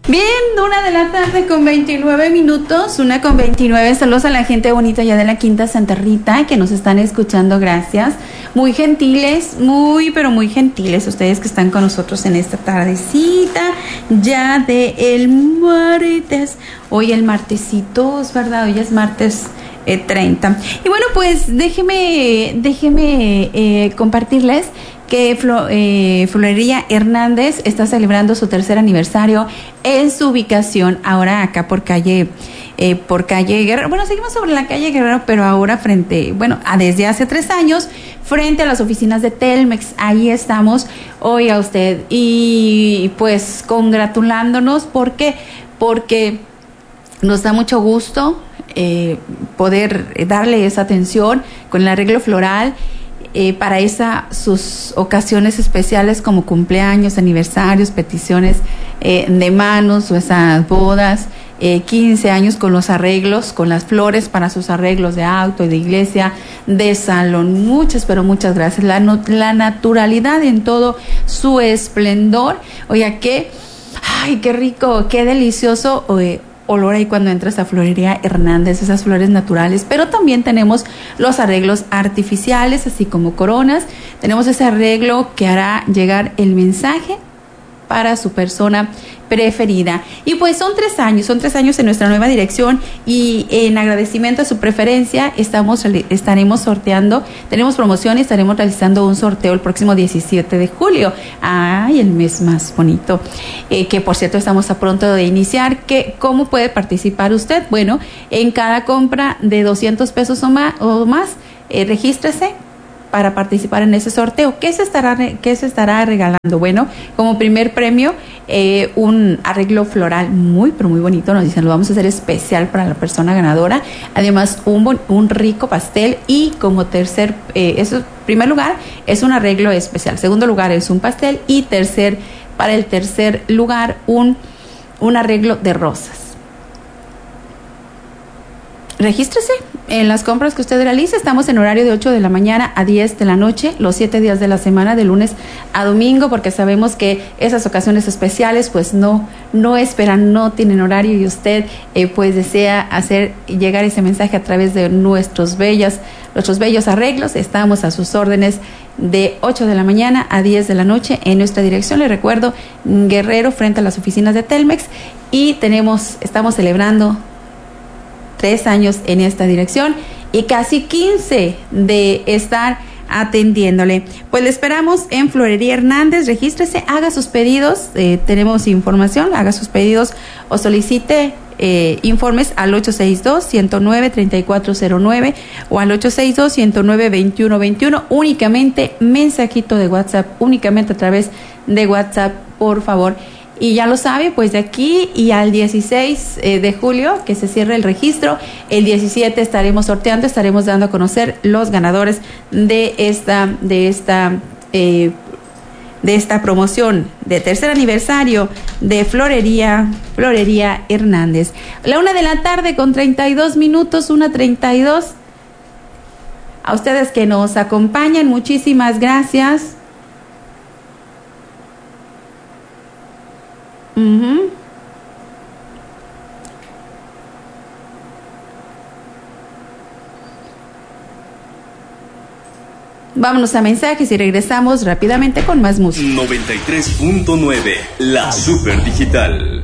Bien, 1:00 con 29 minutos, 1:29. Saludos a la gente bonita ya de la Quinta Santa Rita que nos están escuchando, gracias. Muy gentiles, pero muy gentiles ustedes que están con nosotros en esta tardecita ya de el martes. Hoy el martesito, es verdad, hoy es martes 30. Y bueno, pues déjeme compartirles que Florería Hernández está celebrando su tercer aniversario en su ubicación ahora acá por calle Guerrero. Bueno, seguimos sobre la calle Guerrero, pero ahora desde hace 3 años, frente a las oficinas de Telmex. Ahí estamos, oiga usted, y pues congratulándonos porque nos da mucho gusto poder darle esa atención con el arreglo floral para sus ocasiones especiales como cumpleaños, aniversarios, peticiones de manos o esas bodas, 15 años con los arreglos, con las flores para sus arreglos de auto y de iglesia, de salón. Muchas, pero muchas gracias. La naturalidad en todo su esplendor. Oiga, qué rico, qué delicioso olor ahí cuando entras a Florería Hernández, esas flores naturales, pero también tenemos los arreglos artificiales, así como coronas. Tenemos ese arreglo que hará llegar el mensaje para su persona preferida. Y pues son 3 años en nuestra nueva dirección, y en agradecimiento a su preferencia estaremos sorteando, tenemos promoción y estaremos realizando un sorteo el próximo 17 de julio. Ay, el mes más bonito, que por cierto estamos a punto de iniciar. ¿Cómo puede participar usted? Bueno, en cada compra de 200 pesos o más, regístrese para participar en ese sorteo. ¿Qué se estará regalando? Bueno, como primer premio, un arreglo floral muy, pero muy bonito. Nos dicen, lo vamos a hacer especial para la persona ganadora. Además, un rico pastel, y como primer lugar es un arreglo especial. Segundo lugar es un pastel, y para el tercer lugar, un arreglo de rosas. Regístrese en las compras que usted realice. Estamos en horario de 8 de la mañana a 10 de la noche, los 7 días de la semana, de lunes a domingo, porque sabemos que esas ocasiones especiales pues no esperan, no tienen horario, y usted pues desea hacer llegar ese mensaje a través de nuestros bellos arreglos. Estamos a sus órdenes de 8 de la mañana a 10 de la noche en nuestra dirección. Le recuerdo, Guerrero, frente a las oficinas de Telmex, y estamos celebrando 3 años en esta dirección y casi 15 de estar atendiéndole. Pues le esperamos en Florería Hernández. Regístrese, haga sus pedidos, tenemos información, haga sus pedidos o solicite informes al 862-109-3409 o al 862-109-2121. Únicamente mensajito de WhatsApp, únicamente a través de WhatsApp, por favor. Y ya lo sabe, pues de aquí y al 16 de julio, que se cierre el registro, el 17 estaremos sorteando, estaremos dando a conocer los ganadores de esta promoción de tercer aniversario de Florería Hernández. 1:00 con 32 minutos, 1:32. A ustedes que nos acompañan, muchísimas gracias. Vámonos a mensajes y regresamos rápidamente con más música. 93.9, la Super Digital.